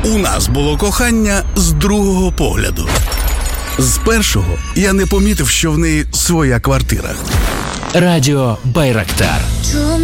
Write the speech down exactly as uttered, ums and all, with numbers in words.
У нас було кохання з другого погляду. З першого я не помітив, що в неї своя квартира. Радіо Байрактар.